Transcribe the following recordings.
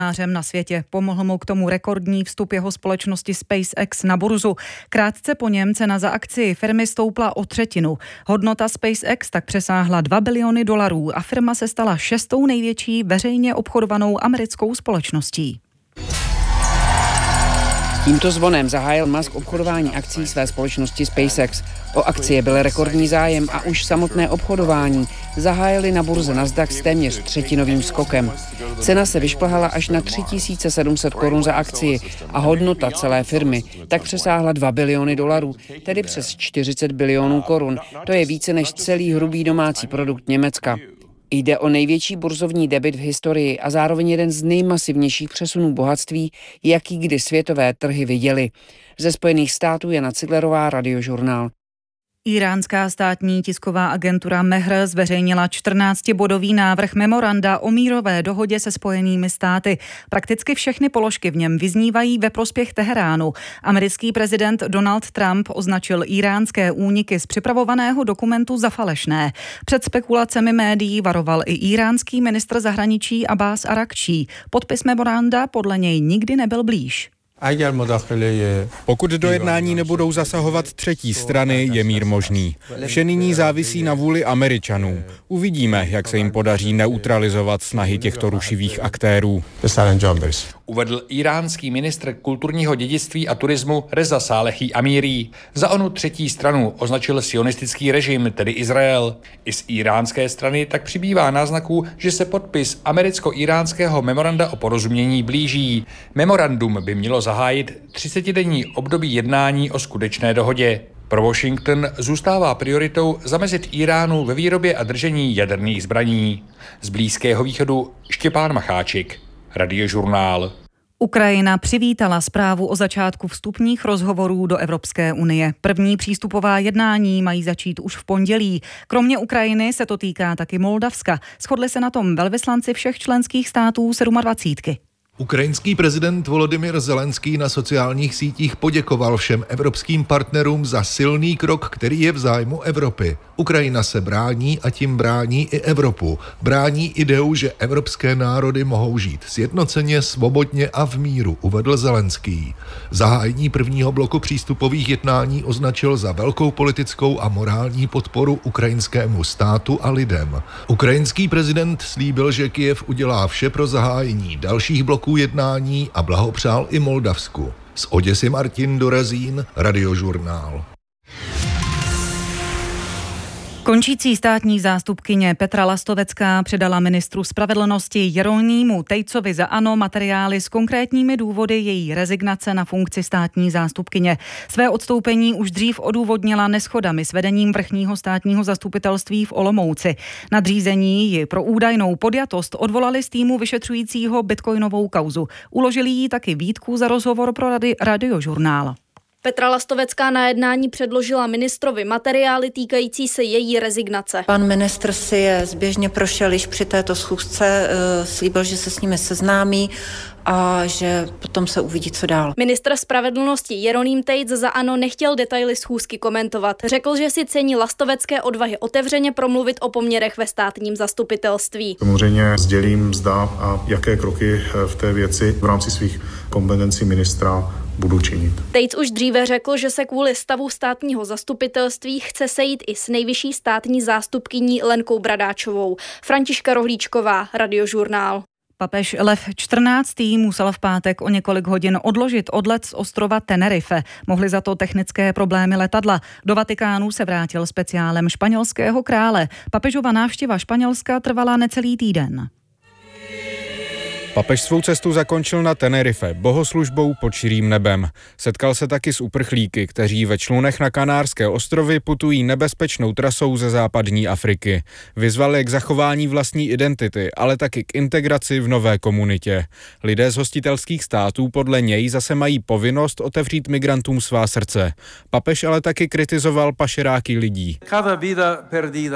Na světě. Pomohl mu k tomu rekordní vstup jeho společnosti SpaceX na burzu. Krátce po něm cena za akcii firmy stoupla o 1/3. Hodnota SpaceX tak přesáhla $2 biliony a firma se stala 6. největší veřejně obchodovanou americkou společností. Tímto zvonem zahájil Musk obchodování akcí své společnosti SpaceX. O akcie byl rekordní zájem a už samotné obchodování zahájili na burze Nasdaq s téměř 3% skokem. Cena se vyšplhala až na 3700 korun za akcii a hodnota celé firmy tak přesáhla $2 biliony, tedy přes 40 bilionů korun. To je více než celý hrubý domácí produkt Německa. Jde o největší burzovní debit v historii a zároveň jeden z nejmasivnějších přesunů bohatství, jaký kdy světové trhy viděly. Ze Spojených států Jana Ciglerová, Radiožurnál. Íránská státní tisková agentura Mehr zveřejnila 14-bodový návrh memoranda o mírové dohodě se Spojenými státy. Prakticky všechny položky v něm vyznívají ve prospěch Teheránu. Americký prezident Donald Trump označil íránské úniky z připravovaného dokumentu za falešné. Před spekulacemi médií varoval i íránský ministr zahraničí Abbas Arakčí. Podpis memoranda podle něj nikdy nebyl blíž. Pokud do jednání nebudou zasahovat třetí strany, je mír možný. Vše nyní závisí na vůli Američanů. Uvidíme, jak se jim podaří neutralizovat snahy těchto rušivých aktérů. Uvedl íránský ministr kulturního dědictví a turismu Reza Salehi Amiri. Za onu třetí stranu označil sionistický režim, tedy Izrael. I z íránské strany tak přibývá náznaků, že se podpis americko-íránského memoranda o porozumění blíží. Memorandum by mělo zahájit 30denní období jednání o skutečné dohodě. Pro Washington zůstává prioritou zamezit Iránu ve výrobě a držení jaderných zbraní. Z Blízkého východu Štěpán Macháčik, Radiožurnál. Ukrajina přivítala zprávu o začátku vstupních rozhovorů do Evropské unie. První přístupová jednání mají začít už v pondělí. Kromě Ukrajiny se to týká taky Moldavska. Shodli se na tom velvyslanci všech členských států 27. Ukrajinský prezident Volodymyr Zelenský na sociálních sítích poděkoval všem evropským partnerům za silný krok, který je v zájmu Evropy. Ukrajina se brání a tím brání i Evropu. Brání ideu, že evropské národy mohou žít sjednoceně, svobodně a v míru, uvedl Zelenský. Zahájení prvního bloku přístupových jednání označil za velkou politickou a morální podporu ukrajinskému státu a lidem. Ukrajinský prezident slíbil, že Kyjev udělá vše pro zahájení dalších bloků jednání a blahopřál i Moldavsku. Z Oděsy Martin Dorazín, Radiožurnál. Končící státní zástupkyně Petra Lastovecká předala ministru spravedlnosti Jeronýmu Tejcovi za ANO materiály s konkrétními důvody její rezignace na funkci státní zástupkyně. Své odstoupení už dřív odůvodnila neshodami s vedením vrchního státního zastupitelství v Olomouci. Nadřízení ji pro údajnou podjatost odvolali z týmu vyšetřujícího bitcoinovou kauzu. Uložili jí taky výtku za rozhovor pro Radiožurnál. Petra Lastovecká na jednání předložila ministrovi materiály týkající se její rezignace. Pan ministr si je zběžně prošel již při této schůzce, slíbil, že se s nimi seznámí a že potom se uvidí, co dál. Ministr spravedlnosti Jeroným Tejc za ANO nechtěl detaily schůzky komentovat. Řekl, že si cení Lastovecké odvahy otevřeně promluvit o poměrech ve státním zastupitelství. Samozřejmě sdělím, zda a jaké kroky v té věci v rámci svých kompetencí ministra budu činit. Tejc už dříve řekl, že se kvůli stavu státního zastupitelství chce sejít i s nejvyšší státní zástupkyní Lenkou Bradáčovou. Františka Rohlíčková, Radiožurnál. Papež Lev XIV. Musel v pátek o několik hodin odložit odlet z ostrova Tenerife. Mohly za to technické problémy letadla. Do Vatikánu se vrátil speciálem španělského krále. Papežova návštěva Španělska trvala necelý týden. Papež svou cestu zakončil na Tenerife bohoslužbou pod širým nebem. Setkal se taky s uprchlíky, kteří ve člunech na Kanárské ostrovy putují nebezpečnou trasou ze západní Afriky. Vyzval je k zachování vlastní identity, ale taky k integraci v nové komunitě. Lidé z hostitelských států podle něj zase mají povinnost otevřít migrantům svá srdce. Papež ale taky kritizoval pašeráky lidí.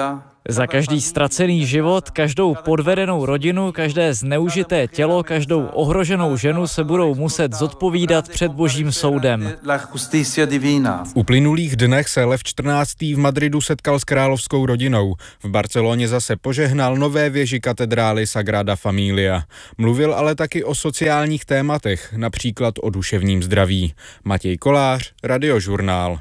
Za každý ztracený život, každou podvedenou rodinu, každé zneužité tělo, každou ohroženou ženu se budou muset zodpovídat před Božím soudem. V uplynulých dnech se Lev XIV. V Madridu setkal s královskou rodinou. V Barceloně zase požehnal nové věži katedrály Sagrada Familia. Mluvil ale taky o sociálních tématech, například o duševním zdraví. Matěj Kolář, Radiožurnál.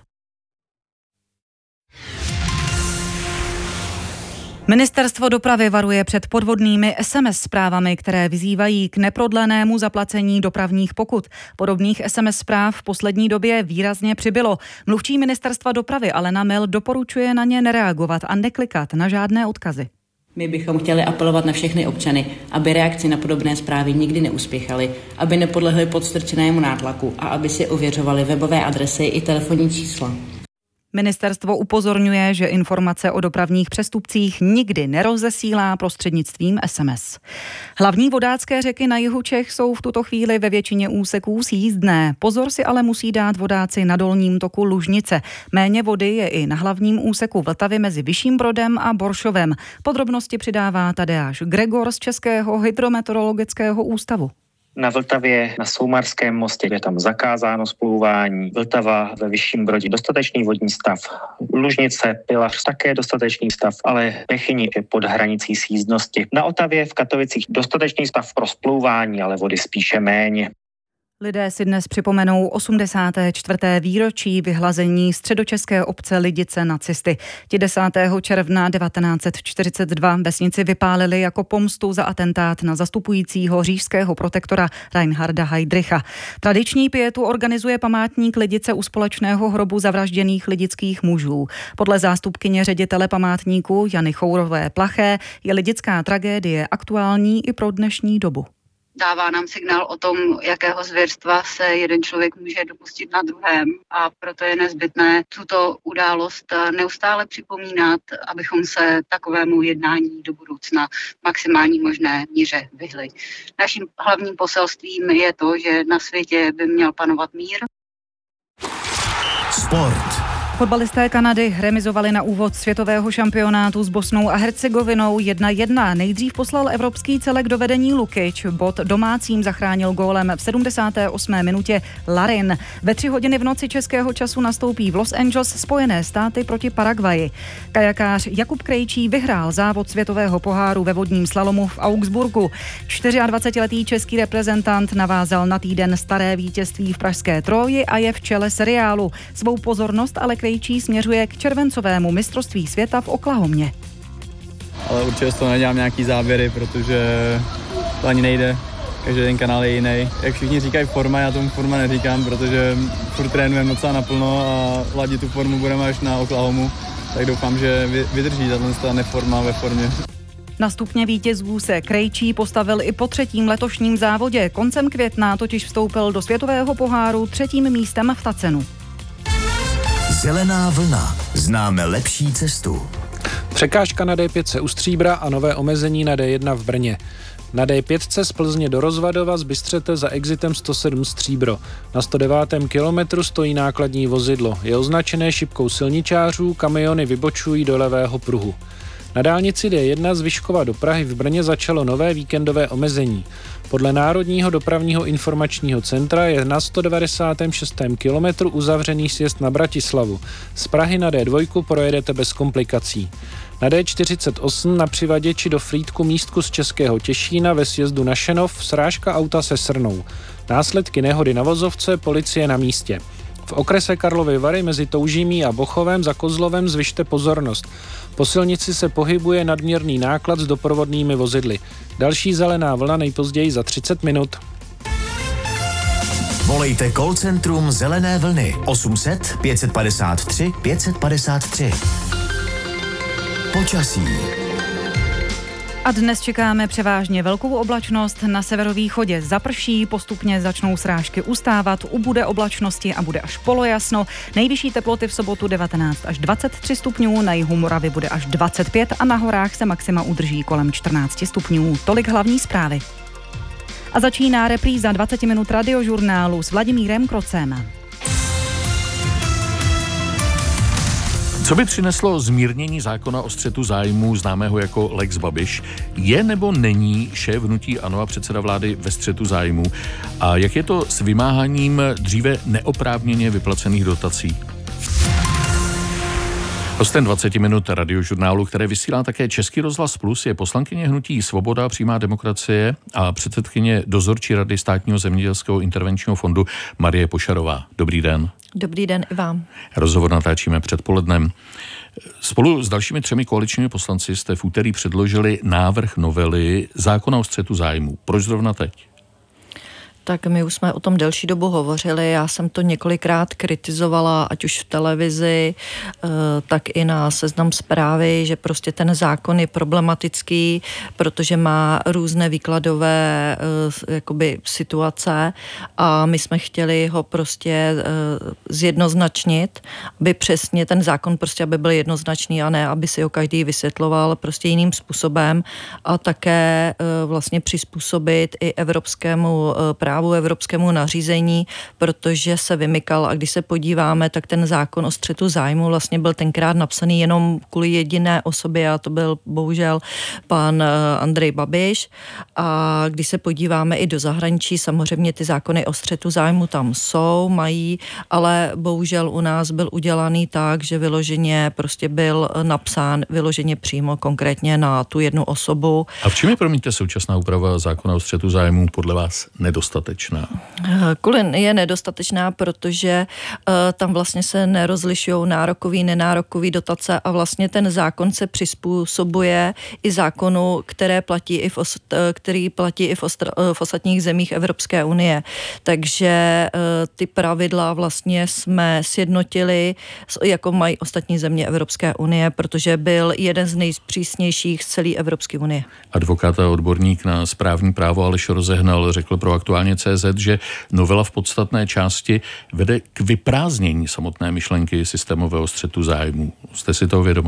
Ministerstvo dopravy varuje před podvodnými SMS zprávami, které vyzývají k neprodlenému zaplacení dopravních pokut. Podobných SMS zpráv v poslední době výrazně přibylo. Mluvčí Ministerstva dopravy Alena Mil doporučuje na ně nereagovat a neklikat na žádné odkazy. My bychom chtěli apelovat na všechny občany, aby reakci na podobné zprávy nikdy neuspěchaly, aby nepodlehli podstrčenému nátlaku a aby si ověřovali webové adresy i telefonní čísla. Ministerstvo upozorňuje, že informace o dopravních přestupcích nikdy nerozesílá prostřednictvím SMS. Hlavní vodácké řeky na jihu Čech jsou v tuto chvíli ve většině úseků sjízdné. Pozor si ale musí dát vodáci na dolním toku Lužnice. Méně vody je i na hlavním úseku Vltavy mezi Vyšším Brodem a Boršovem. Podrobnosti přidává Tadeáš Gregor z Českého hydrometeorologického ústavu. Na Vltavě, na Soumarském mostě je tam zakázáno splouvání. Vltava ve Vyšším Brodě dostatečný vodní stav. Lužnice, Pilař také dostatečný stav, ale Bechyni je pod hranicí sjízdnosti. Na Otavě v Katovicích dostatečný stav pro splouvání, ale vody spíše méně. Lidé si dnes připomenou 84. výročí vyhlazení středočeské obce Lidice nacisty. Ti 10. června 1942 vesnici vypálili jako pomstu za atentát na zastupujícího říšského protektora Reinharda Heydricha. Tradiční pietu organizuje památník Lidice u společného hrobu zavražděných lidických mužů. Podle zástupkyně ředitele památníku Jany Chourové Plaché je lidická tragédie aktuální i pro dnešní dobu. Dává nám signál o tom, jakého zvěrstva se jeden člověk může dopustit na druhém a proto je nezbytné tuto událost neustále připomínat, abychom se takovému jednání do budoucna v maximální možné míře vyhli. Naším hlavním poselstvím je to, že na světě by měl panovat mír. Sport. Fotbalisté Kanady remizovali na úvod světového šampionátu s Bosnou a Hercegovinou 1-1. Nejdřív poslal evropský celek do vedení Lukič. Bod domácím zachránil gólem v 78. minutě Larin. Ve 3 hodiny v noci českého času nastoupí v Los Angeles Spojené státy proti Paraguayi. Kajakář Jakub Krejčí vyhrál závod světového poháru ve vodním slalomu v Augsburgu. 24letý český reprezentant navázal na týden staré vítězství v pražské Troji a je v čele seriálu. Svou pozornost ale Krejčí směřuje k červencovému mistrovství světa v Oklahomě. Ale určitě z toho nedělám nějaký závěry, protože to ani nejde. Každý den kanál je jiný. Jak všichni říkají forma, já tomu forma neříkám, protože furt trénujeme docela naplno a ladit tu formu budeme až na Oklahomu. Tak doufám, že vydrží ta neforma ve formě. Na stupně vítězů se Krejčí postavil i po 3. letošním závodě. Koncem května totiž vstoupil do světového poháru 3. místem v Tacenu. Zelená vlna. Známe lepší cestu. Překážka na D5 u Stříbra a nové omezení na D1 v Brně. Na D5 z Plzně do Rozvadova z Bystřete za exitem 107 Stříbro. Na 109. kilometru stojí nákladní vozidlo. Je označené šipkou silničářů, kamiony vybočují do levého pruhu. Na dálnici D1 z Vyškova do Prahy v Brně začalo nové víkendové omezení. Podle Národního dopravního informačního centra je na 196. kilometru uzavřený sjezd na Bratislavu. Z Prahy na D2 projedete bez komplikací. Na D48 na Přivaděči do Frýdku místku z Českého Těšína ve sjezdu na Šenov srážka auta se srnou. Následky nehody na vozovce, policie na místě. V okrese Karlovy Vary mezi Toužimí a Bochovem za Kozlovem zvyšte pozornost. Po silnici se pohybuje nadměrný náklad s doprovodnými vozidly. Další zelená vlna nejpozději za 30 minut. Volejte call centrum Zelené vlny 800 553 553. Počasí. A dnes čekáme převážně velkou oblačnost, na severovýchodě zaprší, postupně začnou srážky ustávat, ubude oblačnosti a bude až polojasno. Nejvyšší teploty v sobotu 19 až 23 stupňů, na jihu Moravy bude až 25 a na horách se maxima udrží kolem 14 stupňů. Tolik hlavní zprávy. A začíná repríza 20 minut radiožurnálu s Vladimírem Krocem. Co by přineslo zmírnění zákona o střetu zájmů známého jako Lex Babiš? Je nebo není šéf hnutí ANO a předseda vlády ve střetu zájmů? A jak je to s vymáháním dříve neoprávněně vyplacených dotací? Hostem 20 minut radiožurnálu, které vysílá také Český rozhlas Plus, je poslankyně hnutí Svoboda a přímá demokracie a předsedkyně dozorčí rady Státního zemědělského intervenčního fondu Marie Pošarová. Dobrý den. Dobrý den i vám. Rozhovor natáčíme předpolednem. Spolu s dalšími 3 koaličními poslanci jste v úterý předložili návrh novely zákona o střetu zájmů. Proč zrovna teď? Tak my už jsme o tom delší dobu hovořili, já jsem to několikrát kritizovala, ať už v televizi, tak i na Seznam Zprávy, že prostě ten zákon je problematický, protože má různé výkladové jakoby situace a my jsme chtěli ho prostě zjednoznačnit, aby přesně ten zákon prostě, aby byl jednoznačný a ne, aby si ho každý vysvětloval prostě jiným způsobem a také vlastně přizpůsobit i evropskému právu, evropskému nařízení, protože se vymykal a když se podíváme, tak ten zákon o střetu zájmu vlastně byl tenkrát napsaný jenom kvůli jediné osobě a to byl bohužel pan Andrej Babiš a když se podíváme i do zahraničí, samozřejmě ty zákony o střetu zájmu tam jsou, mají, ale bohužel u nás byl udělaný tak, že vyloženě prostě byl napsán vyloženě přímo konkrétně na tu jednu osobu. A v čem je, promiňte, současná úprava zákona o střetu zájmu podle vás nedostatečná? Kvůli je nedostatečná, protože tam vlastně se nerozlišují nárokový, nenárokový dotace a vlastně ten zákon se přizpůsobuje i zákonu, který platí i v ostatních zemích Evropské unie. Takže ty pravidla vlastně jsme sjednotili, jako mají ostatní země Evropské unie, protože byl jeden z nejpřísnějších z celé Evropské unie. Advokát a odborník na správní právo Aleš Rozehnal řekl pro Aktuálně CZ, že novela v podstatné části vede k vyprázdnění samotné myšlenky systémového střetu zájmů. Jste si toho vědoma?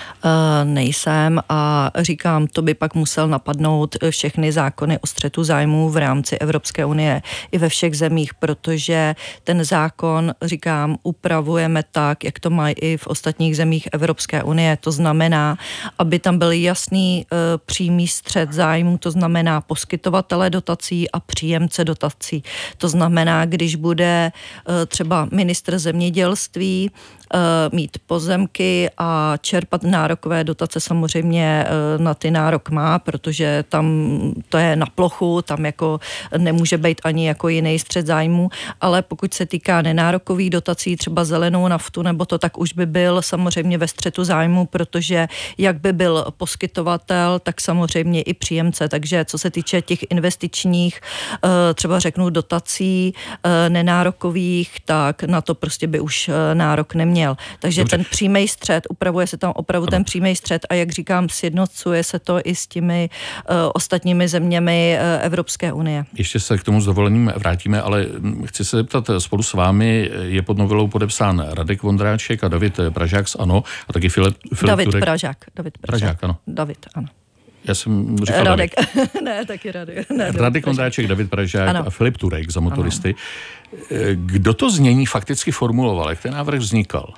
Nejsem a říkám, to by pak musel napadnout všechny zákony o střetu zájmů v rámci Evropské unie i ve všech zemích, protože ten zákon, říkám, upravujeme tak, jak to mají i v ostatních zemích Evropské unie. To znamená, aby tam byl jasný přímý střet zájmů, to znamená poskytovatele dotací a příjemce dotací. To znamená, když bude třeba ministr zemědělství mít pozemky a čerpat nárokové dotace, samozřejmě na ty nárok má, protože tam to je na plochu, tam jako nemůže být ani jako jiný střet zájmu, ale pokud se týká nenárokových dotací, třeba zelenou naftu nebo to, tak už by byl samozřejmě ve střetu zájmu, protože jak by byl poskytovatel, tak samozřejmě i příjemce, takže co se týče těch investičních, třeba řeknu dotací nenárokových, tak na to prostě by už nárok neměl. Takže dobře. Ten přímý střet, upravuje se tam opravdu ten přímý střet a jak říkám, sjednocuje se to i s těmi ostatními zeměmi Evropské unie. Ještě se k tomu s dovolením vrátíme, ale chci se zeptat, spolu s vámi je pod novelou podepsán Radek Vondráček a David Pražák z ANO a taky Filip Turek. David Pražák, ano. David, ano. Já jsem říkal Radek. Ne, taky Radek. Ne, Radek Vondráček, David Pražák ano. A Filip Turek za motoristy. Ano. Kdo to znění fakticky formuloval? Jak ten návrh vznikal?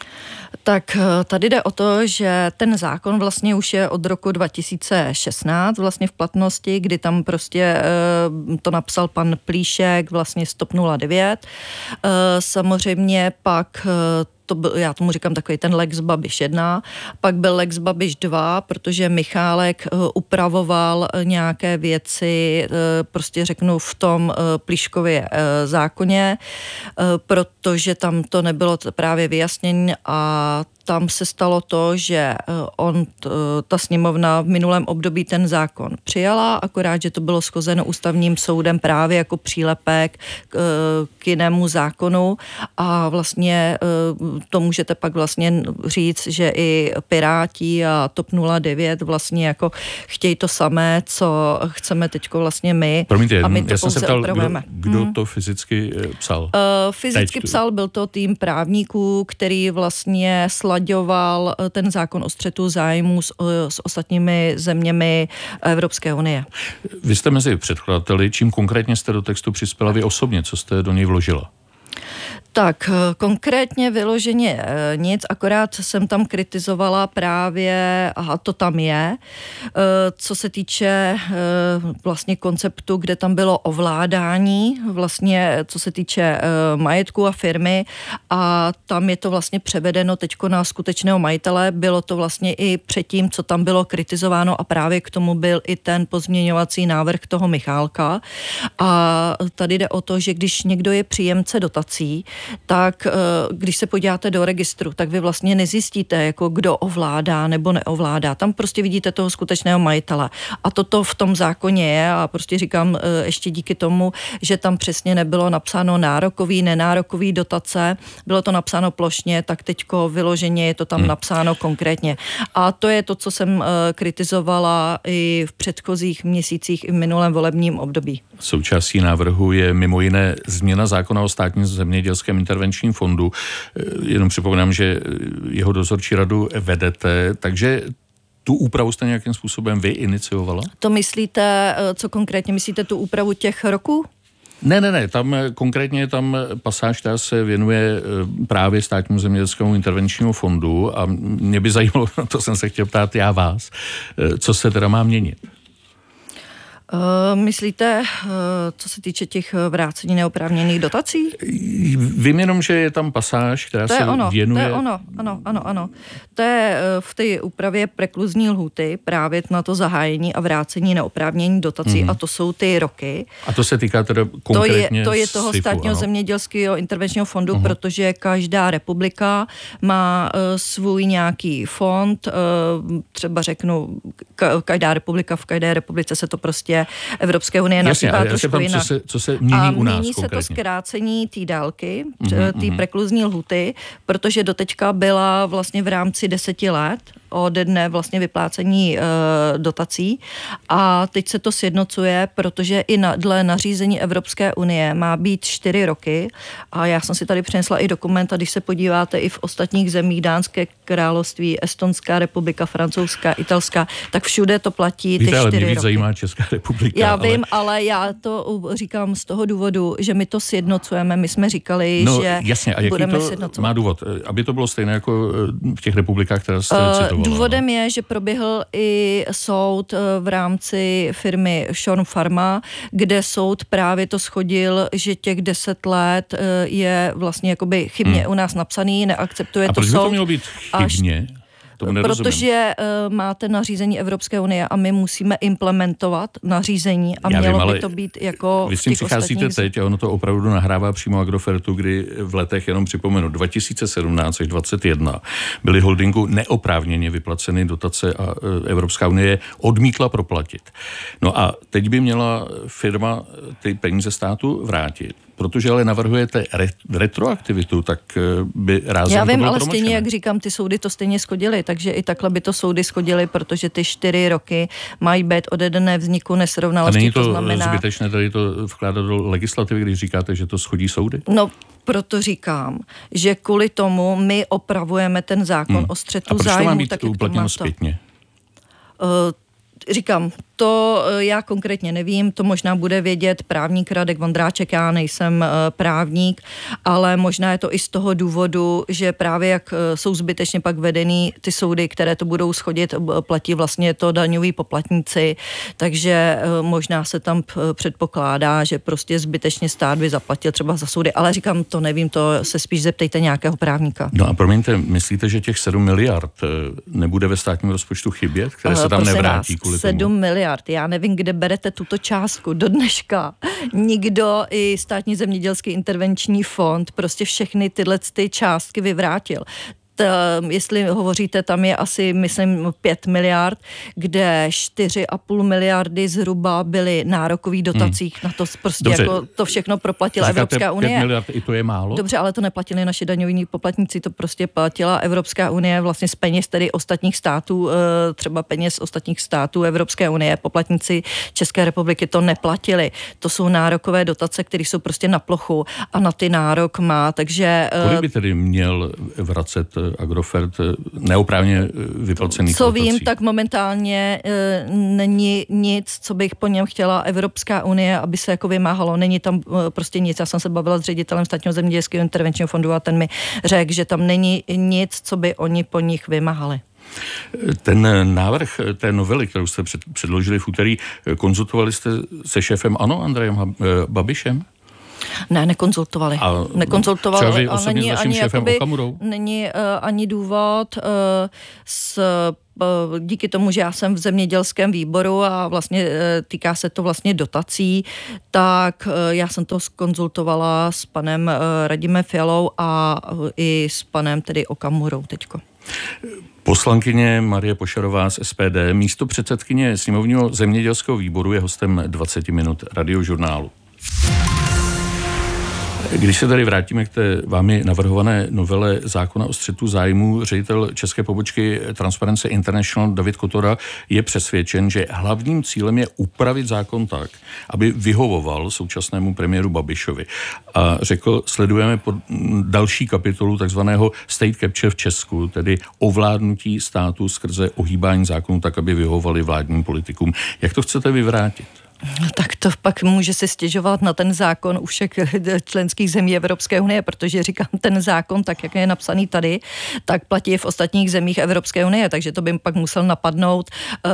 Tak tady jde o to, že ten zákon vlastně už je od roku 2016 vlastně v platnosti, kdy tam prostě to napsal pan Plíšek vlastně z TOP 09. Samozřejmě pak to byl, já tomu říkám takový ten Lex Babiš 1, pak byl Lex Babiš 2, protože Michálek upravoval nějaké věci, prostě řeknu v tom Plíškově zákoně, protože tam to nebylo právě vyjasnění a tam se stalo to, že ta sněmovna v minulém období ten zákon přijala, akorát, že to bylo shozeno ústavním soudem právě jako přílepek k jinému zákonu a vlastně to můžete pak vlastně říct, že i Piráti a TOP 09 vlastně jako chtějí to samé, co chceme teďko vlastně my. Promiňte, a my to já jsem se ptal, kdo to fyzicky psal? Fyzicky psal, byl to tým právníků, který vlastně slaďoval ten zákon o střetu zájmů s ostatními zeměmi Evropské unie. Vy jste mezi předkladateli, čím konkrétně jste do textu přispěla vy osobně, co jste do něj vložila? Tak konkrétně vyloženě nic, akorát jsem tam kritizovala právě, to tam je, co se týče vlastně konceptu, kde tam bylo ovládání, vlastně co se týče majetku a firmy a tam je to vlastně převedeno teďko na skutečného majitele, bylo to vlastně i předtím, co tam bylo kritizováno a právě k tomu byl i ten pozměňovací návrh toho Michálka a tady jde o to, že když někdo je příjemce dotací, tak když se podíváte do registru, tak vy vlastně nezjistíte, jako kdo ovládá nebo neovládá. Tam prostě vidíte toho skutečného majitele. A toto v tom zákoně je a prostě říkám ještě díky tomu, že tam přesně nebylo napsáno nárokový, nenárokový dotace, bylo to napsáno plošně, tak teďko vyloženě je to tam napsáno konkrétně. A to je to, co jsem kritizovala i v předchozích měsících i v minulém volebním období. Součástí návrhu je mimo jiné změna zákona o státním zemědělském intervenčním fondu. Jenom připomínám, že jeho dozorčí radu vedete, takže tu úpravu jste nějakým způsobem vy iniciovala? To myslíte, co konkrétně myslíte, tu úpravu těch roků? Ne, tam konkrétně je tam pasáž, která se věnuje právě státnímu zemědělskému intervenčnímu fondu a mě by zajímalo, to jsem se chtěl ptát já vás, co se teda má měnit? Myslíte, co se týče těch vrácení neoprávněných dotací? Vím jenom, že je tam pasáž, která se věnuje... To je ono. To je v té úpravě prekluzní lhůty právě na to zahájení a vrácení neoprávněných dotací a to jsou ty roky. A to se týká teda konkrétně To je toho SIFu, státního zemědělského intervenčního fondu, protože každá republika má svůj nějaký fond, třeba řeknu, každá republika, v každé republice se to prostě Evropské unie nazývá trošku jinak. Co se mění u nás mění konkrétně? se to zkrácení té délky, té prekluzní lhuty, protože doteďka byla vlastně v rámci 10 let od dne vlastně vyplácení dotací a teď se to sjednocuje, protože i dle nařízení Evropské unie má být 4 roky a já jsem si tady přinesla i dokument a když se podíváte i v ostatních zemích, Dánské království, Estonská republika, Francouzská, Italská, tak všude to platí ty 4 roky. Mě víc zajímá Česká republika. Já vím, ale já to říkám z toho důvodu, že my to sjednocujeme, my jsme říkali, že jasně, a budeme to sjednocovat. má důvod? Aby to bylo stejné jako v těch republikách, které jste citovala. Důvodem je, že proběhl i soud v rámci firmy Sean Pharma, kde soud právě to shodil, že těch 10 let je vlastně jakoby chybně u nás napsaný, neakceptuje to soud. A proč by to mělo být chybně? Protože máte nařízení Evropské unie a my musíme implementovat nařízení a mělo by to být jako vy s tím přicházíte teď a ono to opravdu nahrává přímo Agrofertu, kdy v letech, jenom připomenu, 2017 až 2021 byly holdingu neoprávněně vyplaceny dotace a Evropská unie odmítla proplatit. No a teď by měla firma ty peníze státu vrátit. Protože ale navrhujete retroaktivitu, tak by rázem já vím, to bylo ale promlčené. stejně, jak říkám, ty soudy to stejně shodily, takže i takhle by to soudy shodily, protože ty 4 roky mají být ode dne vzniku nesrovnalosti. A není to znamená zbytečné tady to vkládat do legislativy, když říkáte, že to shodí soudy? No, proto říkám, že kvůli tomu my opravujeme ten zákon o střetu zájmů. A proč to má být uplatněno zpětně? Říkám, to já konkrétně nevím, to možná bude vědět právník Radek Vondráček, já nejsem právník, ale možná je to i z toho důvodu, že právě jak jsou zbytečně pak vedený ty soudy, které to budou shodit, platí vlastně to daňoví poplatníci, takže možná se tam předpokládá, že prostě zbytečně stát by zaplatil třeba za soudy, ale říkám, to nevím, to se spíš zeptejte nějakého právníka. No a promiňte, myslíte, že těch 7 miliard nebude ve státním rozpočtu chybět, které se tam nevrátí kvůli 7 miliard. Já nevím, kde berete tuto částku. Do dneška nikdo, i státní zemědělský intervenční fond, prostě všechny tyhle ty částky vyvrátil. Jestli hovoříte, tam je asi, myslím, 5 miliard, kde 4,5 miliardy zhruba byly nárokových dotacích. Na to prostě dobře, jako to všechno proplatila Evropská unie. 5 miliard, i to je málo? Dobře, ale to neplatili naši daňoví poplatníci, to prostě platila Evropská unie vlastně z peněz tedy ostatních států, třeba peněz ostatních států Evropské unie. Poplatníci České republiky to neplatili. To jsou nárokové dotace, které jsou prostě na plochu a na ty nárok má, takže... Kolik by tedy měl vracet Agrofert, neoprávně vyplacený. Co vím, tak momentálně není nic, co bych po něm chtěla Evropská unie, aby se jako vymáhalo. Není tam prostě nic. Já jsem se bavila s ředitelem Státního zemědělského intervenčního fondu a ten mi řekl, že tam není nic, co by oni po nich vymáhali. Ten návrh té novely, kterou jste předložili v úterý, konzultovali jste se šéfem ANO, Andrejem Babišem? Ne, nekonzultovali. Třeba vy osobně s vaším šéfem Okamurou? Není ani důvod díky tomu, že já jsem v zemědělském výboru a vlastně týká se to vlastně dotací, tak já jsem to zkonzultovala s panem Radimem Fialou a i s panem tedy Okamurou teďko. Poslankyně Marie Pošarová z SPD, místo předsedkyně sněmovního zemědělského výboru, je hostem 20 minut Radiožurnálu. Když se tady vrátíme k té vámi navrhované novele zákona o střetu zájmů, ředitel české pobočky Transparency International David Kotora je přesvědčen, že hlavním cílem je upravit zákon tak, aby vyhovoval současnému premiéru Babišovi. A řekl, sledujeme další kapitolu takzvaného state capture v Česku, tedy ovládnutí státu skrze ohýbání zákonů tak, aby vyhovovali vládním politikům. Jak to chcete vyvrátit? Tak to pak může se stěžovat na ten zákon u všech členských zemí Evropské unie, protože říkám, ten zákon, tak jak je napsaný tady, tak platí v ostatních zemích Evropské unie, takže to by pak musel napadnout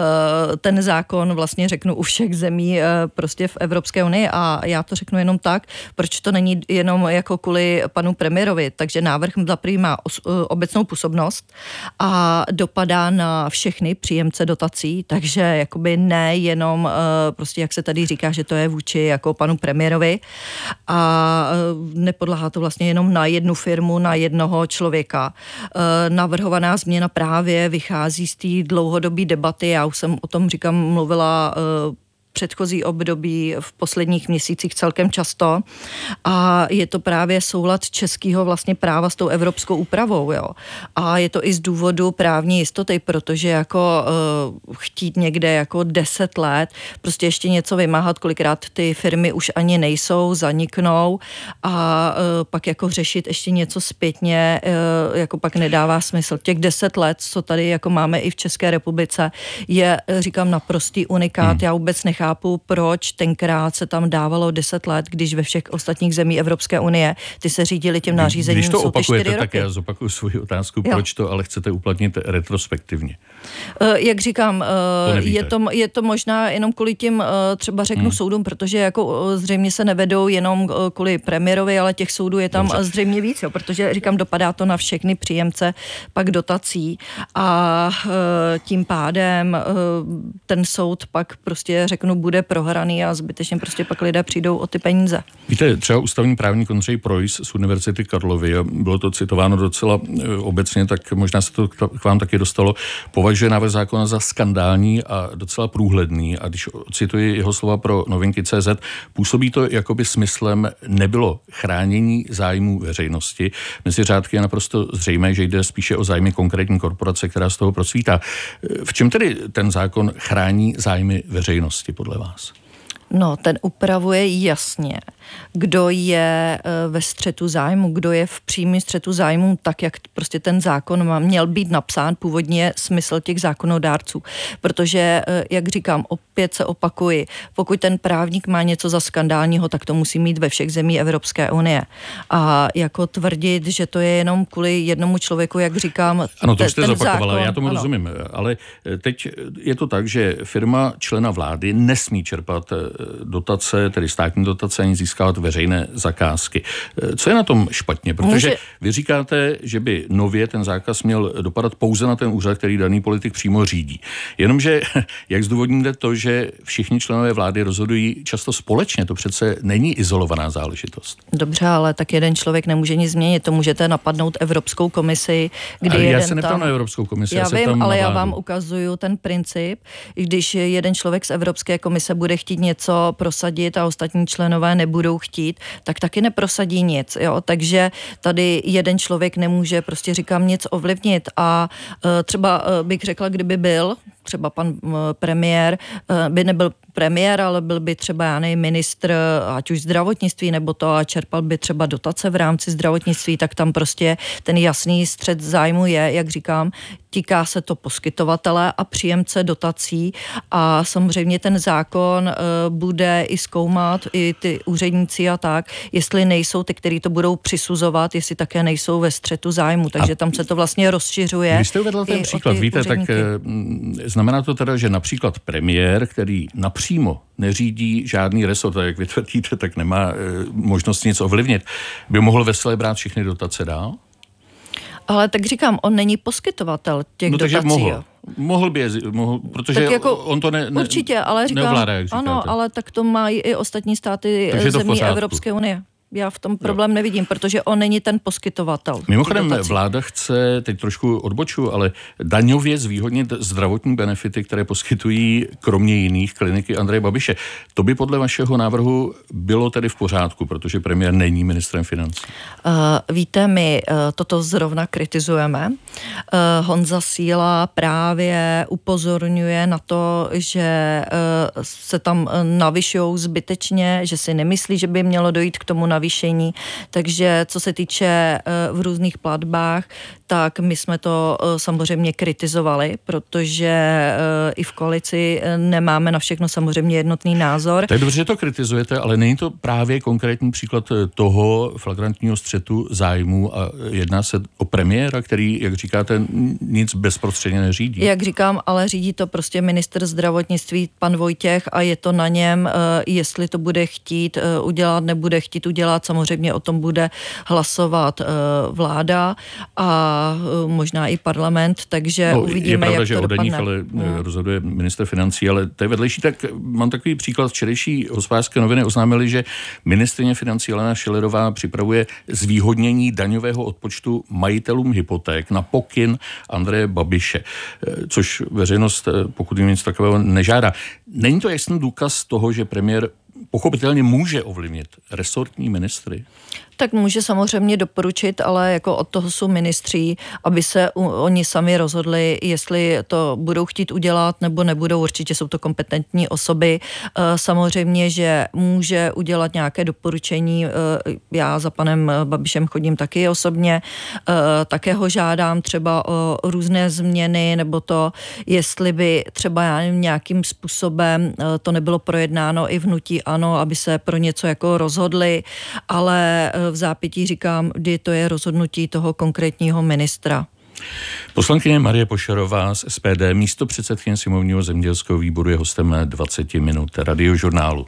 ten zákon, vlastně řeknu, u všech zemí prostě v Evropské unii a já to řeknu jenom tak, proč to není jenom jako kvůli panu premiérovi, takže návrh zaprvé má obecnou působnost a dopadá na všechny příjemce dotací, takže jakoby ne jenom prostě jak se tady říká, že to je vůči jako panu premiérovi a nepodléhá to vlastně jenom na jednu firmu, na jednoho člověka. Navrhovaná změna právě vychází z té dlouhodobé debaty, já už jsem o tom mluvila předchozí období v posledních měsících celkem často a je to právě soulad českého vlastně práva s tou evropskou úpravou, jo. A je to i z důvodu právní jistoty, protože jako chtít někde jako 10 let prostě ještě něco vymáhat, kolikrát ty firmy už ani nejsou, zaniknou a pak jako řešit ještě něco zpětně jako pak nedává smysl. Těch 10 let, co tady jako máme i v České republice, je, říkám, naprostý unikát. Já vůbec nechápu, proč tenkrát se tam dávalo 10 let, když ve všech ostatních zemí Evropské unie ty se řídili tím nařízením. Když to jsou opakujete, tak roky. já zopakuju svoji otázku, proč to ale chcete uplatnit retrospektivně? Jak říkám, je to možná jenom kvůli tím třeba řeknu soudům, protože jako zřejmě se nevedou jenom kvůli premiérovi, ale těch soudů je tam zřejmě víc, jo, protože říkám, dopadá to na všechny příjemce pak dotací a tím pádem ten soud pak prostě řeknu bude prohraný a zbytečně prostě pak lidé přijdou o ty peníze. Víte, třeba ústavní právník Ondřej Preuss z Univerzity Karlovy, a bylo to citováno docela obecně, tak možná se to k vám taky dostalo, považuje návrh zákona za skandální a docela průhledný a když cituji jeho slova pro Novinky.cz, působí to, jakoby smyslem nebylo chránění zájmů veřejnosti. Mezi řádky je naprosto zřejmé, že jde spíše o zájmy konkrétní korporace, která z toho procvítá. V čem tedy ten zákon chrání zájmy veřejnosti podle vás? No, ten upravuje jasně, kdo je ve střetu zájmu, kdo je v přímém střetu zájmu, tak jak prostě ten zákon měl být napsán, původně smysl těch zákonodárců. Protože, jak říkám, opět se opakuji, pokud ten právník má něco za skandálního, tak to musí mít ve všech zemí Evropské unie. A jako tvrdit, že to je jenom kvůli jednomu člověku, jak říkám, ano, to jste zopakovala, zákon, já tomu rozumím, ale teď je to tak, že firma člena vlády nesmí čerpat dotace, tedy státní dotace, ani získávat veřejné zakázky. Co je na tom špatně? Protože vy říkáte, že by nově ten zákaz měl dopadat pouze na ten úřad, který daný politik přímo řídí. Jenomže, jak zdůvodníte to, že všichni členové vlády rozhodují často společně, to přece není izolovaná záležitost. Dobře, ale tak jeden člověk nemůže nic změnit, to můžete napadnout Evropskou komisi, kdy já se neptám na Evropskou komisi, já vím, ale já vám ukazuju ten princip, když jeden člověk z Evropské komise bude chtít něco prosadit a ostatní členové nebudou chtít, tak taky neprosadí nic, jo, takže tady jeden člověk nemůže, prostě říkám, nic ovlivnit a třeba bych řekla, kdyby byl třeba pan premiér by nebyl premiér, ale byl by třeba, já nevím, ministr, ať už zdravotnictví nebo to, a čerpal by třeba dotace v rámci zdravotnictví, tak tam prostě ten jasný střet zájmu je, jak říkám, týká se to poskytovatele a příjemce dotací a samozřejmě ten zákon bude i zkoumat i ty úředníci a tak, jestli nejsou ty, kteří to budou přisuzovat, jestli také nejsou ve střetu zájmu, takže tam se to vlastně rozšiřuje. Když jste uvedl ten příklad, víte, úředníky. Tak znamená to teda, že například premiér, který napřímo neřídí žádný resort, a jak vy tvrdíte, tak nemá možnost nic ovlivnit, by mohl vesele brát všechny dotace dál? Ale tak říkám, on není poskytovatel těch dotací. Takže mohl, protože tak jako, on to určitě, ale říkám, neovládá, jak říkáte. Ano, ale tak to mají i ostatní státy zemí Evropské unie. Já v tom problém nevidím, protože on není ten poskytovatel. Mimochodem, vláda chce, teď trošku odboču, ale daňově zvýhodnit zdravotní benefity, které poskytují kromě jiných kliniky Andreje Babiše. To by podle vašeho návrhu bylo tedy v pořádku, protože premiér není ministrem financí. Víte, my toto zrovna kritizujeme. Honza Síla právě upozorňuje na to, že se tam navyšují zbytečně, že si nemyslí, že by mělo dojít k tomu navýšení. Takže co se týče v různých platbách, tak my jsme to samozřejmě kritizovali, protože i v koalici nemáme na všechno samozřejmě jednotný názor. Tak dobře, že to kritizujete, ale není to právě konkrétní příklad toho flagrantního střetu zájmů a jedná se o premiéra, který, jak říkáte, nic bezprostředně neřídí? Jak říkám, ale řídí to prostě ministr zdravotnictví, pan Vojtěch, a je to na něm, jestli to bude chtít udělat, nebude chtít udělat. Samozřejmě o tom bude hlasovat vláda a možná i parlament, takže uvidíme, je pravda, jak že to dopadne. Je pravda, že o daních, ale rozhoduje ministr financí, ale to je vedlejší. Tak mám takový příklad. Včerejší Hospodářské noviny oznámily, že ministryně financí Alena Schillerová připravuje zvýhodnění daňového odpočtu majitelům hypoték na pokyn Andreje Babiše, což veřejnost, pokud jim nic takového nežádá. Není to jasný důkaz toho, že premiér pochopitelně může ovlivnit resortní ministry? Tak může samozřejmě doporučit, ale jako od toho jsou ministři, aby se oni sami rozhodli, jestli to budou chtít udělat nebo nebudou. Určitě jsou to kompetentní osoby. Samozřejmě, že může udělat nějaké doporučení. Já za panem Babišem chodím taky osobně. Také ho žádám třeba o různé změny nebo to, jestli by třeba já nevím, nějakým způsobem to nebylo projednáno i v hnutí ANO, aby se pro něco jako rozhodli, ale v zápětí říkám, kdy to je rozhodnutí toho konkrétního ministra. Poslankyně Marie Pošarová z SPD, místopředsedkyně sněmovního zemědělského výboru, je hostem 20 minut Radiožurnálu.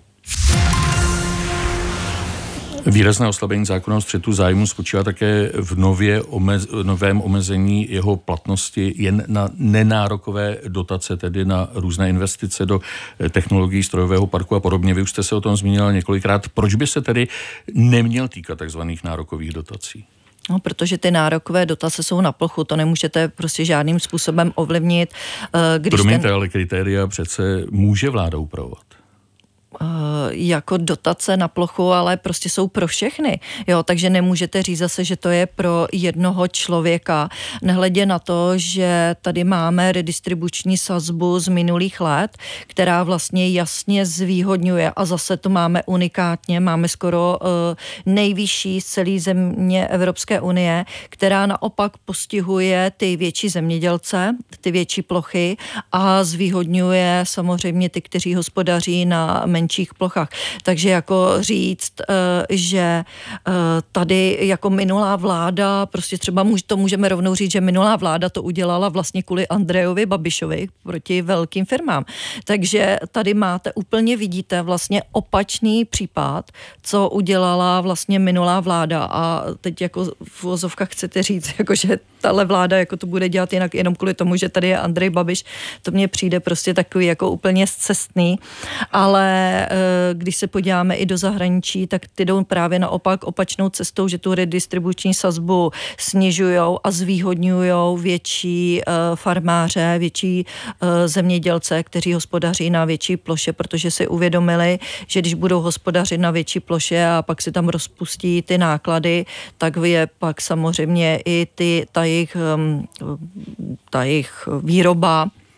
Výrazné oslabení zákona o střetu zájmu spočívá také v novém omezení jeho platnosti jen na nenárokové dotace, tedy na různé investice do technologií strojového parku a podobně. Vy už jste se o tom zmínila několikrát. Proč by se tedy neměl týkat takzvaných nárokových dotací? No, protože ty nárokové dotace jsou na plochu, to nemůžete prostě žádným způsobem ovlivnit. Promiňte, ale kritéria přece může vláda upravovat. Jako dotace na plochu, ale prostě jsou pro všechny. Jo, takže nemůžete říct zase, že to je pro jednoho člověka. Nehledě na to, že tady máme redistribuční sazbu z minulých let, která vlastně jasně zvýhodňuje a zase to máme unikátně, máme skoro nejvyšší z celé země Evropské unie, která naopak postihuje ty větší zemědělce, ty větší plochy a zvýhodňuje samozřejmě ty, kteří hospodaří na menších plochách. Takže jako říct, že tady jako minulá vláda, prostě třeba to můžeme rovnou říct, že minulá vláda to udělala vlastně kvůli Andrejovi Babišovi proti velkým firmám. Takže tady úplně vidíte vlastně opačný případ, co udělala vlastně minulá vláda a teď jako v uvozovkách chcete říct, jako že tahle vláda jako to bude dělat jinak jenom kvůli tomu, že tady je Andrej Babiš, to mně přijde prostě takový jako úplně scestný, ale když se podíváme i do zahraničí, tak ty jdou právě naopak opačnou cestou, že tu redistribuční sazbu snižujou a zvýhodňujou větší farmáře, větší zemědělce, kteří hospodaří na větší ploše, protože si uvědomili, že když budou hospodařit na větší ploše a pak si tam rozpustí ty náklady, tak je pak samozřejmě i ta jejich výroba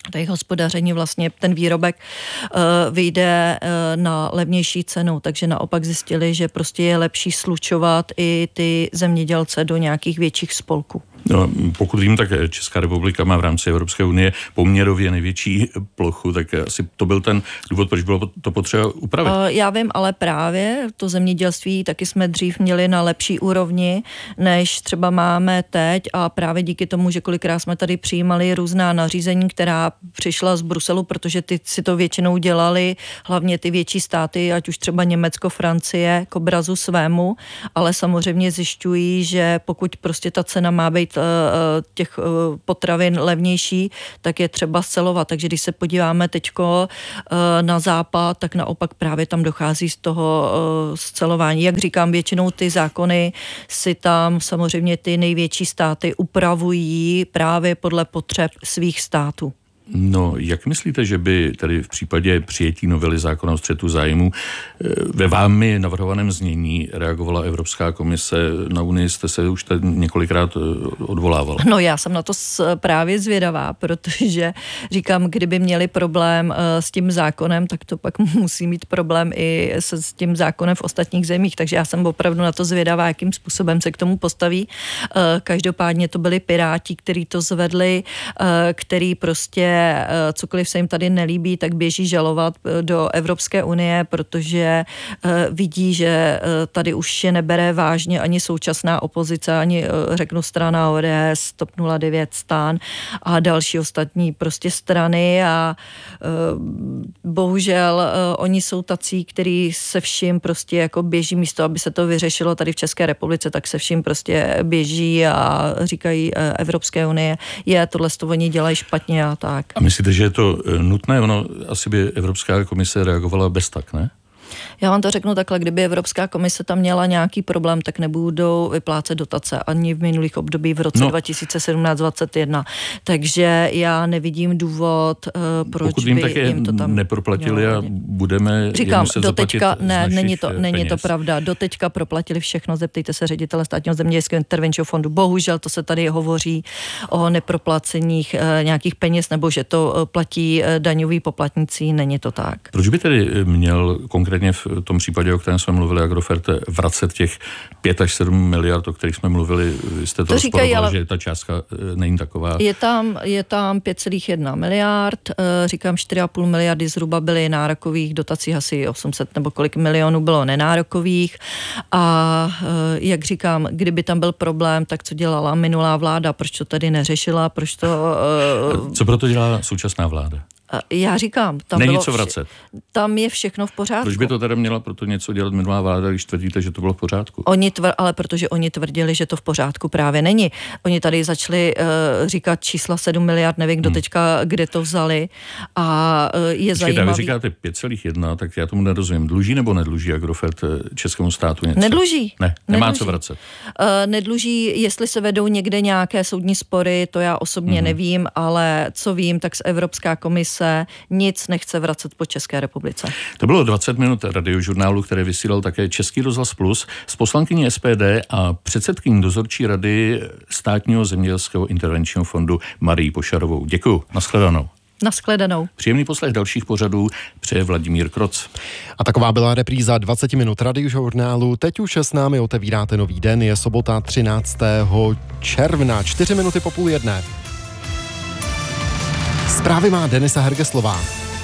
jejich hospodaření vlastně ten výrobek vyjde na levnější cenu, takže naopak zjistili, že prostě je lepší slučovat i ty zemědělce do nějakých větších spolků. No, pokud vím, tak Česká republika má v rámci Evropské unie poměrově největší plochu, tak asi to byl ten důvod, proč bylo to potřeba upravit. Já vím, ale právě to zemědělství taky jsme dřív měli na lepší úrovni, než třeba máme teď a právě díky tomu, že kolikrát jsme tady přijímali různá nařízení, která přišla z Bruselu, protože ty si to většinou dělali, hlavně ty větší státy, ať už třeba Německo, Francie, k obrazu svému, ale samozřejmě zjišťují, že pokud prostě ta cena má být těch potravin levnější, tak je třeba scelovat. Takže když se podíváme teďko na západ, tak naopak právě tam dochází z toho scelování. Jak říkám, většinou ty zákony si tam samozřejmě ty největší státy upravují právě podle potřeb svých států. No, jak myslíte, že by tady v případě přijetí novely zákona o střetu zájmů ve vámi navrhovaném znění reagovala Evropská komise? Na Unii jste se už tady několikrát odvolávala. No, já jsem na to právě zvědavá, protože říkám, kdyby měli problém s tím zákonem, tak to pak musí mít problém i s tím zákonem v ostatních zemích, takže já jsem opravdu na to zvědavá, jakým způsobem se k tomu postaví. Každopádně to byli Piráti, kteří to zvedli, který prostě cokoliv se jim tady nelíbí, tak běží žalovat do Evropské unie, protože vidí, že tady už je nebere vážně ani současná opozice, ani řeknu strana ODS, TOP 09, STAN a další ostatní prostě strany a bohužel oni jsou tací, který se vším prostě jako běží místo, aby se to vyřešilo tady v České republice, tak se vším prostě běží a říkají Evropské unie, tohle to oni dělají špatně a tak. A myslíte, že je to nutné? Ono asi by Evropská komise reagovala bez tak, ne? Já vám to řeknu takhle, kdyby Evropská komise tam měla nějaký problém, tak nebudou vyplácet dotace ani v minulých období v roce 2017-2021. Takže já nevidím důvod, proč pokud vím, by jim to tam neproplatili a budeme říkám, muset zaplatit ne, není to pravda. Doteďka proplatili všechno, zeptejte se ředitele státního zemědělského intervenčního fondu. Bohužel to se tady hovoří o neproplaceních nějakých peněz, nebo že to platí daňoví poplatníci, není to tak. Proč by tedy měl konkrétně v tom případě, o kterém jsme mluvili, Agrofert vracet těch 5 až 7 miliard, o kterých jsme mluvili? Vy jste to rozporoval, že ta částka není taková. Je tam 5,1 miliard, říkám 4,5 miliardy zhruba byly nárokových dotací, asi 800 nebo kolik milionů bylo nenárokových a jak říkám, kdyby tam byl problém, tak co dělala minulá vláda, proč to tady neřešila, proč to... Co proto dělá současná vláda? Já říkám, tam není bylo co vracet. Tam je všechno v pořádku. Proč by to teda měla proto něco dělat minulá vláda, když tvrdíte, že to bylo v pořádku? Ale protože oni tvrdili, že to v pořádku právě není. Oni tady začali říkat čísla 7 miliard, nevím kdo teďka, kde to vzali a je zajímavý. Vy říkáte 5,1, tak já tomu nerozumím. Dluží nebo nedluží Agrofert českému státu něco? Nedluží. Nemá co vracet. Nedluží, jestli se vedou někde nějaké soudní spory, to já osobně nevím, ale co vím, tak z Evropská komise nic nechce vracet po České republice. To bylo 20 minut radiožurnálu, které vysílal také Český rozhlas Plus s poslankyní SPD a předsedkyní dozorčí rady Státního zemědělského intervenčního fondu Marií Pošarovou. Děkuju. Nashledanou. Nashledanou. Příjemný poslech dalších pořadů přeje Vladimír Kroc. A taková byla repríza 20 minut radiožurnálu. Teď už s námi otevíráte nový den, je sobota 13. června, 4 minuty po 12:30. Zprávy má Denisa Hergeslová.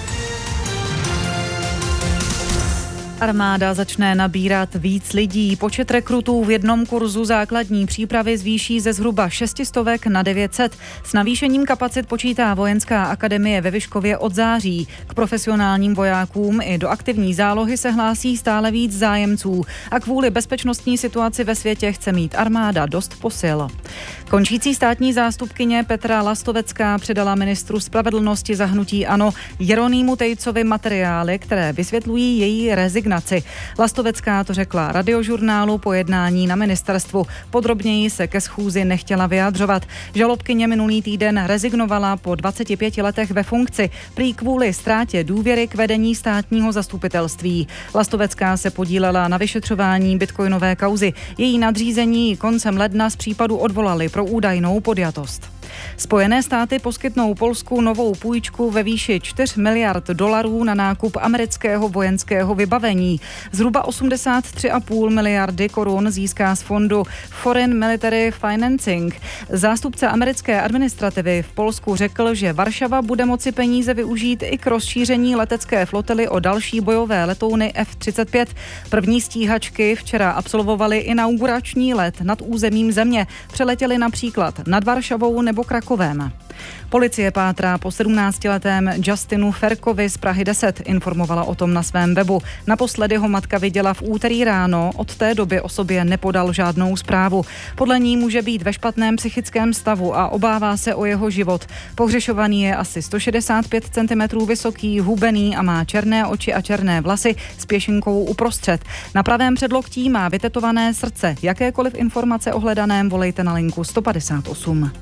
Armáda začne nabírat víc lidí. Počet rekrutů v jednom kurzu základní přípravy zvýší ze zhruba 600 na 900. S navýšením kapacit počítá Vojenská akademie ve Vyškově od září. K profesionálním vojákům i do aktivní zálohy se hlásí stále víc zájemců a kvůli bezpečnostní situaci ve světě chce mít armáda dost posil. Končící státní zástupkyně Petra Lastovecká předala ministru spravedlnosti za hnutí ANO Jeronýmu Tejcovi materiály, které vysvětlují její rezignaci. Lastovecká to řekla radiožurnálu po jednání na ministerstvu. Podrobněji se ke schůzi nechtěla vyjadřovat. Žalobkyně minulý týden rezignovala po 25 letech ve funkci, prý kvůli ztrátě důvěry k vedení státního zastupitelství. Lastovecká se podílela na vyšetřování bitcoinové kauzy. Její nadřízení koncem ledna z případu odvolali pro údajnou podjatost. Spojené státy poskytnou Polsku novou půjčku ve výši $4 miliard na nákup amerického vojenského vybavení. Zhruba 83,5 miliardy korun získá z fondu Foreign Military Financing. Zástupce americké administrativy v Polsku řekl, že Varšava bude moci peníze využít i k rozšíření letecké flotily o další bojové letouny F-35. První stíhačky včera absolvovaly inaugurační let nad územím země. Přeletěly například nad Varšavou nebo Krakovem. Policie pátrá po 17letém Justinu Ferkovi z Prahy 10, informovala o tom na svém webu. Naposledy ho matka viděla v úterý ráno, od té doby o sobě nepodal žádnou zprávu. Podle ní může být ve špatném psychickém stavu a obává se o jeho život. Pohřešovaný je asi 165 cm vysoký, hubený a má černé oči a černé vlasy s pěšinkou uprostřed. Na pravém předloktí má vytetované srdce. Jakékoliv informace o hledaném volejte na linku 158.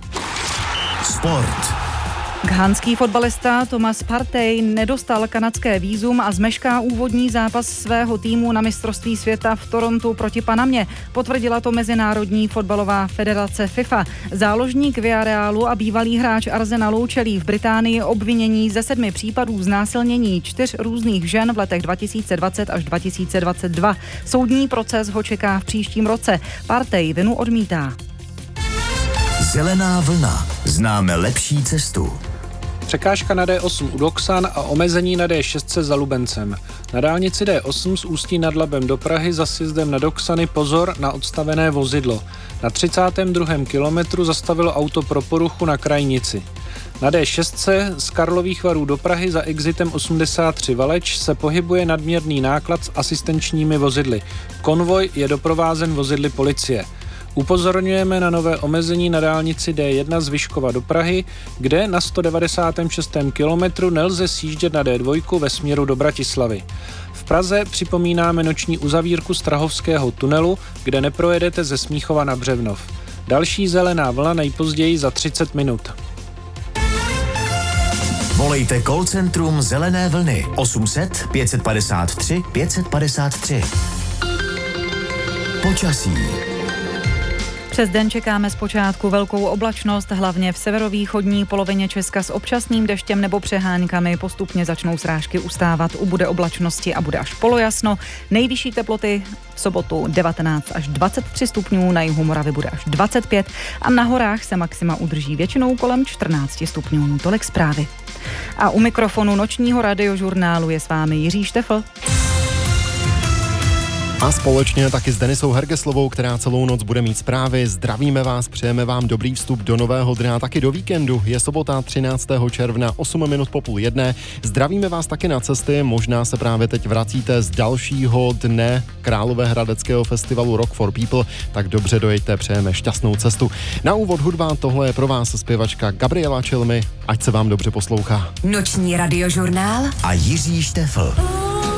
Sport. Ghanský fotbalista Thomas Partey nedostal kanadské vízum a zmešká úvodní zápas svého týmu na mistrovství světa v Torontu proti Panamě. Potvrdila to Mezinárodní fotbalová federace FIFA. Záložník Villarealu a bývalý hráč Arsenalu čelí v Británii obvinění ze 7 případů znásilnění 4 různých žen v letech 2020 až 2022. Soudní proces ho čeká v příštím roce. Partey vinu odmítá. Zelená vlna. Známe lepší cestu. Překážka na D8 u Doksan a omezení na D6 za Lubencem. Na dálnici D8 z Ústí nad Labem do Prahy za sjezdem na Doksany pozor na odstavené vozidlo. Na 32. kilometru zastavilo auto pro poruchu na krajnici. Na D6 z Karlových Varů do Prahy za exitem 83 Valeč se pohybuje nadměrný náklad s asistenčními vozidly. Konvoj je doprovázen vozidly policie. Upozorňujeme na nové omezení na dálnici D1 z Vyškova do Prahy, kde na 196. kilometru nelze sjíždět na D2 ve směru do Bratislavy. V Praze připomínáme noční uzavírku Strahovského tunelu, kde neprojedete ze Smíchova na Břevnov. Další zelená vlna nejpozději za 30 minut. Volejte call centrum Zelené vlny 800 553 553. Počasí. Přes den čekáme zpočátku velkou oblačnost, hlavně v severovýchodní polovině Česka s občasným deštěm nebo přeháňkami. Postupně začnou srážky ustávat, ubude oblačnosti a bude až polojasno. Nejvyšší teploty v sobotu 19 až 23 stupňů, na jihu Moravy bude až 25 a na horách se maxima udrží většinou kolem 14 stupňů. Tolik zprávy. A u mikrofonu nočního radiožurnálu je s vámi Jiří Štefl. A společně taky s Denisou Hergeslovou, která celou noc bude mít zprávy. Zdravíme vás, přejeme vám dobrý vstup do nového dne a taky do víkendu. Je sobota 13. června, 8 minut po 12:30. Zdravíme vás taky na cesty, možná se právě teď vracíte z dalšího dne Královéhradeckého festivalu Rock for People, tak dobře dojeďte, přejeme šťastnou cestu. Na úvod hudba, tohle je pro vás zpěvačka Gabriela Čelmy, ať se vám dobře poslouchá. Noční radiožurnál a Jiří Štefl.